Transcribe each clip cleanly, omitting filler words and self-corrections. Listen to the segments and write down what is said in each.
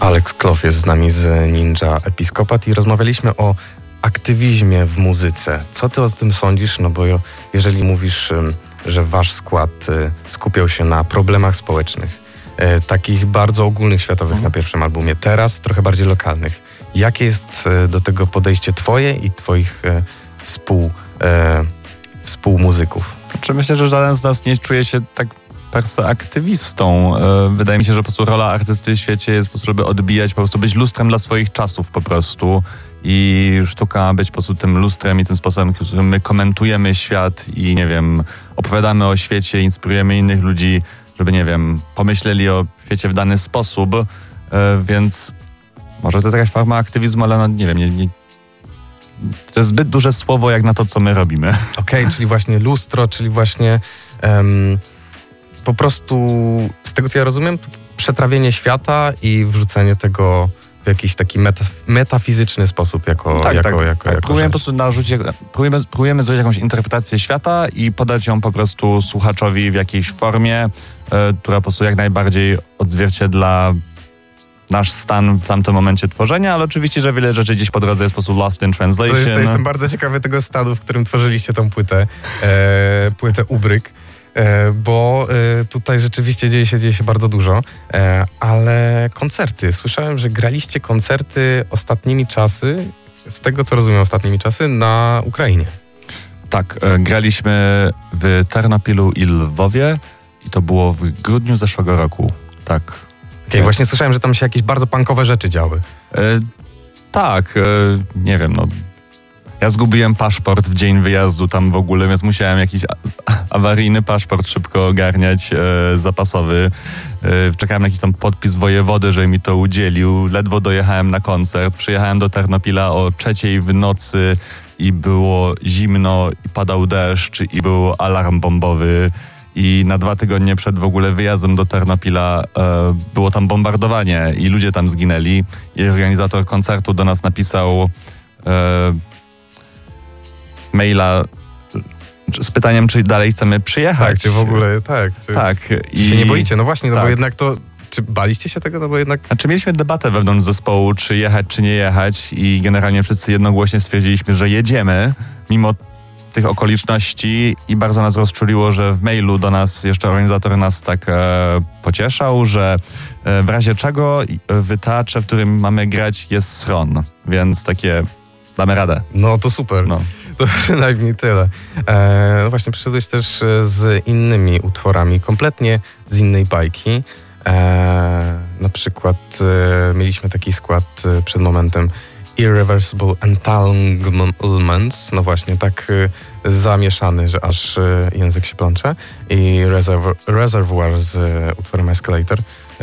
Alex Kloff jest z nami z Ninja Episkopat i rozmawialiśmy o aktywizmie w muzyce. Co ty o tym sądzisz? No bo jeżeli mówisz, że wasz skład skupiał się na problemach społecznych, takich bardzo ogólnych, światowych na pierwszym albumie, teraz trochę bardziej lokalnych. Jakie jest do tego podejście twoje i twoich współmuzyków? Myślę, że żaden z nas nie czuje się tak per se aktywistą. Wydaje mi się, że po prostu rola artysty w świecie jest po prostu, żeby odbijać, po prostu być lustrem dla swoich czasów po prostu. I sztuka ma być po prostu tym lustrem i tym sposobem, którym my komentujemy świat i, nie wiem, opowiadamy o świecie, inspirujemy innych ludzi, żeby, nie wiem, pomyśleli o świecie w dany sposób. Więc może to jest jakaś forma aktywizmu, ale no, nie wiem, to jest zbyt duże słowo jak na to, co my robimy. Okej, czyli właśnie lustro, czyli właśnie po prostu, z tego co ja rozumiem, przetrawienie świata i wrzucenie tego w jakiś taki metafizyczny sposób jako próbujemy po prostu próbujemy zrobić jakąś interpretację świata i podać ją po prostu słuchaczowi w jakiejś formie, która po prostu jak najbardziej odzwierciedla nasz stan w tamtym momencie tworzenia, ale oczywiście, że wiele rzeczy gdzieś po drodze jest po prostu lost in translation. Jestem bardzo ciekawy tego stanu, w którym tworzyliście tą płytę Ubryk, bo tutaj rzeczywiście dzieje się bardzo dużo, ale koncerty. Słyszałem, że graliście koncerty ostatnimi czasy, z tego co rozumiem ostatnimi czasy, na Ukrainie. Tak, graliśmy w Ternopilu i Lwowie i to było w grudniu zeszłego roku. Tak. Okej, właśnie słyszałem, że tam się jakieś bardzo punkowe rzeczy działy. Nie wiem, no. Ja zgubiłem paszport w dzień wyjazdu tam w ogóle, więc musiałem jakiś awaryjny paszport szybko ogarniać, zapasowy. Czekałem na jakiś tam podpis wojewody, że mi to udzielił. Ledwo dojechałem na koncert. Przyjechałem do Ternopila o 3:00 w nocy i było zimno, i padał deszcz, i był alarm bombowy. I na 2 tygodnie przed w ogóle wyjazdem do Ternopila było tam bombardowanie i ludzie tam zginęli. I organizator koncertu do nas napisał maila z pytaniem, czy dalej chcemy przyjechać. Tak, czy w ogóle, tak. Czy się nie boicie? No właśnie, no bo jednak to... Czy baliście się tego? No bo jednak... Znaczy mieliśmy debatę wewnątrz zespołu, czy jechać, czy nie jechać i generalnie wszyscy jednogłośnie stwierdziliśmy, że jedziemy, mimo tych okoliczności i bardzo nas rozczuliło, że w mailu do nas jeszcze organizator nas tak pocieszał, że w razie czego w teatrze, w którym mamy grać, jest schron, więc takie damy radę. No to super. No. To przynajmniej tyle. No właśnie, przyszedłeś też z innymi utworami, kompletnie z innej bajki. Na przykład mieliśmy taki skład przed momentem Irreversible Entanglements, no właśnie, tak zamieszany, że aż język się plącze. I Reservoir z utworem Escalator.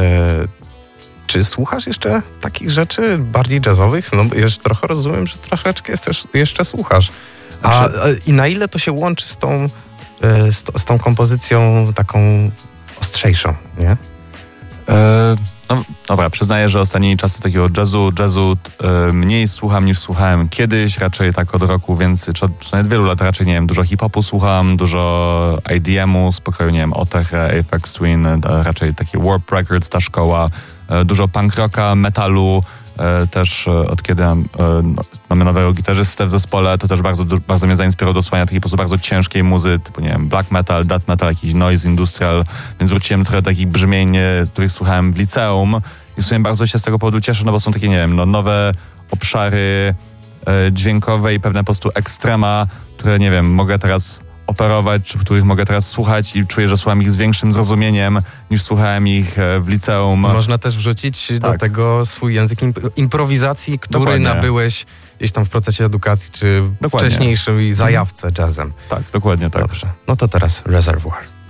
Czy słuchasz jeszcze takich rzeczy bardziej jazzowych? No jeszcze trochę rozumiem, że troszeczkę jeszcze słuchasz. I na ile to się łączy z tą kompozycją taką ostrzejszą, nie? No dobra, przyznaję, że ostatnimi czasy takiego jazzu mniej słucham niż słuchałem kiedyś, raczej tak od roku, więc nawet wielu lat raczej, nie wiem, dużo hip-hopu słucham, dużo IDM-u, spokoju, nie wiem, Oteche, Aphex Twin, raczej takie Warp Records, ta szkoła, dużo punk rocka, metalu, też od kiedy mamy nowego gitarzystę w zespole, to też bardzo mnie zainspirowało do słuchania takiej po prostu bardzo ciężkiej muzy, typu, nie wiem, black metal, death metal, jakiś noise industrial, więc wróciłem trochę takich brzmień, których słuchałem w liceum i w sumie bardzo się z tego powodu cieszę, no bo są takie, nie wiem, no, nowe obszary dźwiękowe i pewne po prostu ekstrema, które, nie wiem, mogę teraz operować, czy których mogę teraz słuchać i czuję, że słucham ich z większym zrozumieniem niż słuchałem ich w liceum. Można też wrzucić do tego swój język improwizacji, który nabyłeś gdzieś tam w procesie edukacji, czy wcześniejszym zajawce jazzem. Tak, dokładnie tak. Dobrze, no to teraz Reservoir.